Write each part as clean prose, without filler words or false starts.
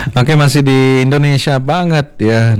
Oke, masih di Indonesia banget ya.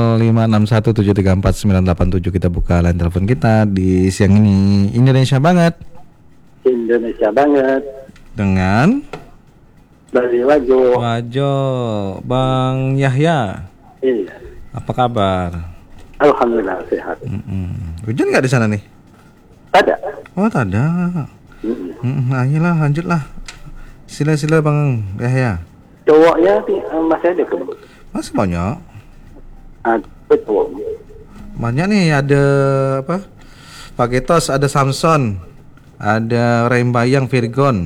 0561734987 kita buka line telepon kita di siang ini. Indonesia banget. Indonesia banget. Dengan dari Wajo. Wajo, Bang Yahya. Iya. Apa kabar? Alhamdulillah sehat. Hujan nggak di sana nih? Ada. Oh, tak ada. Nah, ayolah, lanjutlah. Sila-sila Bang Yahya. Cowoknya masih ada ke? Masih banyak. Ada cowoknya. Banyak nih, ada apa? Paketos, ada Samson, ada Rembayang Virgon.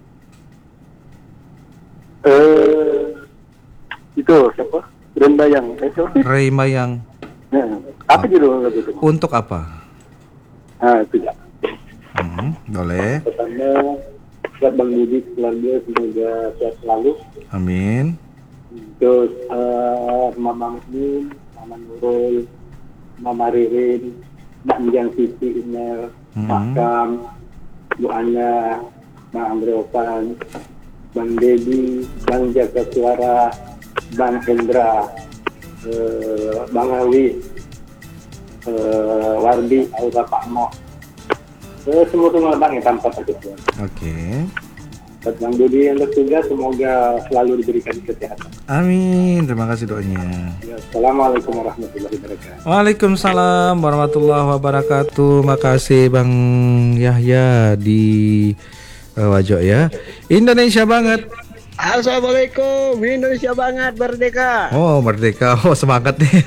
Itu siapa? Rembayang. Rembayang. Apa judul lagu itu? Untuk apa? Itu ya. Boleh. Pertama, buat Bang Budi keluarga semoga sehat selalu. Amin. Terus Mama Muslim, Mama Nurul, Mama Ririn, Mbak Mijan Siti, Inel, Makam, Bu Ana, Mbak Andreopan, Bang Dedi, Bang Jaga Suara, Bang Hendra, Bang Awi, Wardi, Aura Pak Mo. Semua bang yang tanpa takut. Oke. Buat Bang Budi yang bertugas semoga selalu diberikan kesehatan. Amin. Terima kasih doanya. Ya, Assalamualaikum warahmatullahi wabarakatuh. Waalaikumsalam warahmatullahi wabarakatuh. Makasih Bang Yahya di Wajo ya. Indonesia banget. Assalamualaikum, Indonesia banget, merdeka. Oh, merdeka. Oh, semangat nih.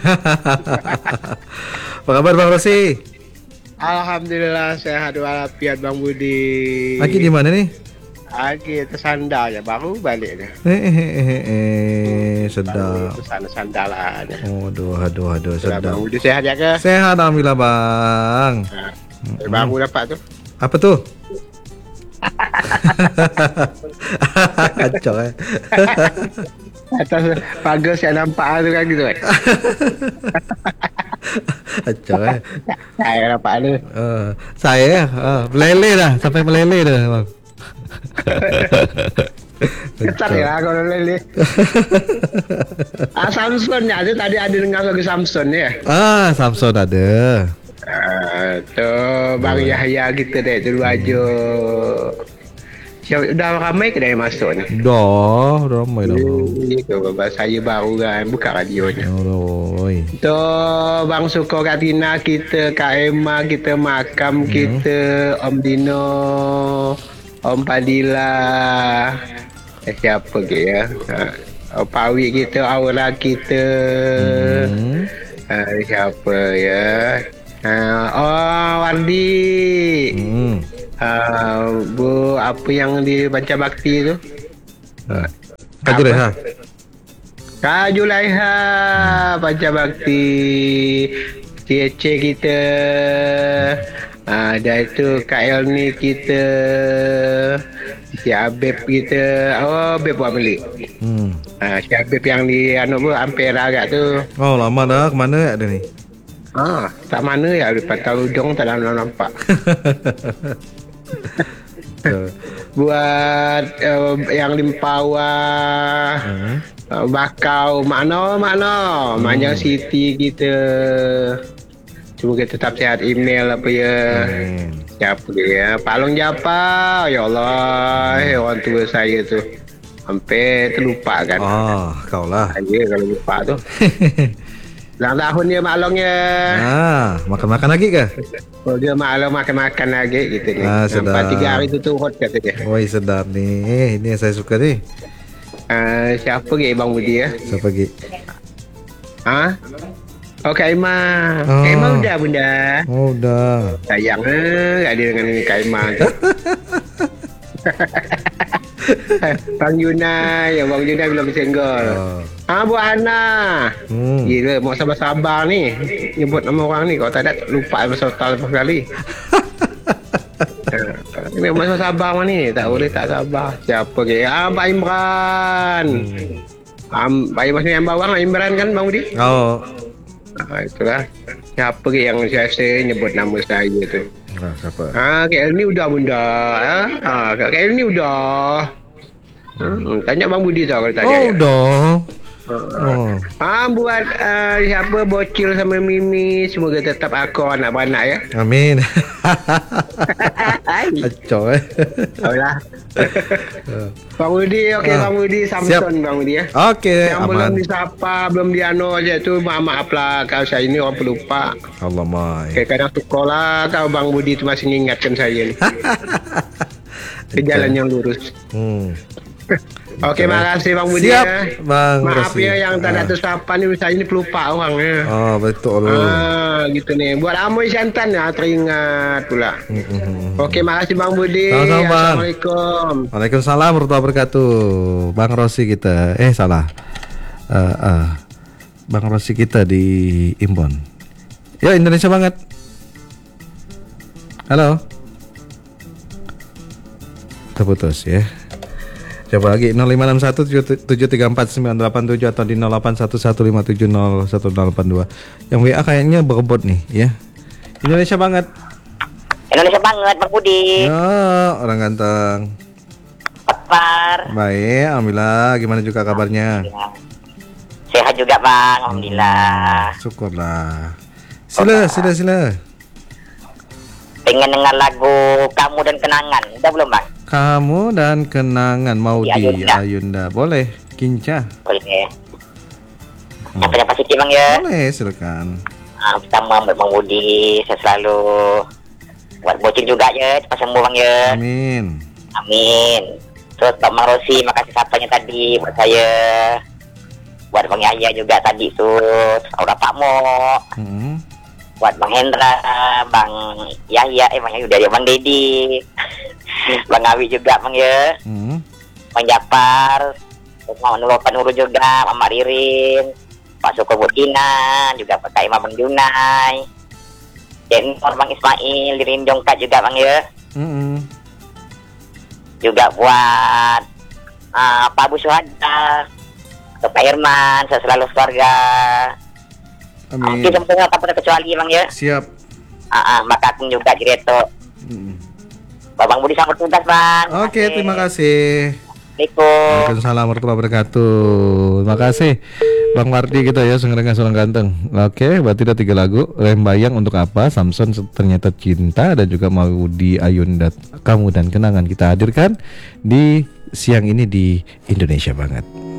Apa kabar Bang Rosi? Alhamdulillah sehat walafiat Bang Budi. Lagi di mana nih? Lagi tersandar ya, baru balik nih. Sedap. Sana sandalan. Aduh, sedap. Bang Budi sehat ya ke? Sehat alhamdulillah Bang. Baru dapat tuh. Apa tuh? Kacau ya. Atas bagus yang nampak tu kan gitu kan. Kacau ya. Saya nampak tu. Saya meleleh dah, sampai meleleh dah Bang. Ketar ya kalau lele. Samson ya, tadi ada dengar lagu Samson ya. Samson ada. Tuh Bang Yahya kita deh tu aja. Udah ramai ke dah yang masuk ni? Dah ramai dah. Itu saya baru kan buka radionya. Oi. Tuh Bang Suko Katina kita, Kak Emma kita, Makam kita, Om Dino, Om Padilla, siapa ke ya? Pawi kita, Aura kita, siapa ya? Wardi. Bu apa yang dibaca bakti tu? Kak Julaiha. Kak Julaiha baca bakti. CC kita. Ada itu Kak Elni kita. Si Abeb kita. Oh, Abeb buat beli. Si Abeb yang di Ampera agak tu. Oh, lama dah. Kemana ada ni? Tak mana ya, di Patah Ujung tak nampak. Buat yang di Mempawah, Bakau, Makno, Manja City kita. Semoga tetap sehat, email apa ya. Siapa dia? Palung Japa, ya Allah, orang tua saya tu. Hampir terlupa kan. Kau lah. Saya kalau lupa tu. Ulang tahun dia maklumnya. Makan-makan lagi ke? Oh, dia maklum makan-makan lagi gitu ni. Sedap. 3 hari tu turut kata dia. Woi, sedap nih. Ini yang saya suka nih. Siapa lagi Bang Budi ya? Siapa lagi? Oh, Kak Ima. Kak Ima udah bunda. Oh, udah. Sayang ada dengan Kak Ima tu. Bang Yuna, Bang Yuna belum senggol. Bu Ana. Gila, mau sabar-sabar ni. Nyebut nama orang ni. Kalau tak ada, lupa masa tahun lepas kali. Memang sabar mana ni. Tak boleh tak sabar. Siapa ke? Pak Imran. Pak Imran yang bawang, Imran kan Bang Budi? Itulah. Siapa ke yang saya nyebut nama saya tu? Siapa? KL ni udah bunda. KL ni udah. Tanya Bang Budi tau kalau tanya. Udah. Oh. Buat siapa Bocil sama Mimi, semoga tetap aku anak-anak ya. Amin. Acok Ayolah. Bang Budi, oke Bang Budi, Samson Bang Budi ya. Oke, Yang belum aman. disapa, belum diano aja itu maaf lah kalau saya ini orang pelupa. Allah mai. Kayak kadang sekolah kalau Bang Budi itu masih mengingatkan saya nih. Ke jalan yang lurus. Oke, makasih Bang Budi Siap, ya. Bang Maaf Rosi. ya yang tak ada tersapa nih, saya ini pelupa orangnya. Oh, betul. Gitu nih. Buat Amoy Santan ya, teringat pula. Oke, makasih Bang Budi. Sama-sama, Bang. Assalamualaikum. Waalaikumsalam warahmatullahi wabarakatuh. Bang Rosi kita. Salah. Bang Rosi kita di Imbon. Ya, Indonesia banget. Halo. Terputus ya. Coba lagi 0561734987 atau di 0811570182. Yang WA kayaknya berebut nih ya. Indonesia banget. Indonesia banget Bang Budi. Ya, orang ganteng. Kabar. Baik, alhamdulillah. Gimana juga kabarnya? Sehat juga Bang, alhamdulillah. Syukurlah. Sila. Pengen dengar lagu Kamu dan Kenangan. Udah belum Bang? Kamu dan Kenangan Maudi Ayunda. Ayunda. Boleh, Kinca. Boleh. Nyapa-nyapa sikit Bang ya. Boleh, silakan. Pertama buat Bang Budi, saya selalu buat Bocil juga ya, cepat sembuh Bang ya. Amin. Amin. Terus Bang Rosi, makasih sapanya tadi buat saya. Buat Bang Yahya juga tadi sus. Aura Pak Mo. Buat Bang Hendra, Bang Yahya, Bang Yahya udah ya, Bang Dedi. Bang Awi juga Bang ya. Bang Japar. Terus Mama Nurul juga, Mama Ririn. Pak Suko Butina, juga Pak Kaima Bang Junai. Denor Bang Ismail, Lirin Jongkat juga Bang ya. Juga buat Pak Abu Suhada, Pak Herman, saya selalu keluarga. Amin. Kita semua tak pernah kecuali Bang ya. Siap. Maka aku juga Direto. Bang Budi selamat tugas Bang. Oke, terima kasih. Assalamualaikum. Waalaikumsalam warahmatullahi wabarakatuh. Terima kasih Bang Mardi kita ya, sengaja seorang ganteng. Oke, berarti ada 3 lagu. Rembayang untuk apa? Samson ternyata cinta, dan juga Maudi Ayunda Kamu dan Kenangan kita hadirkan di siang ini di Indonesia banget.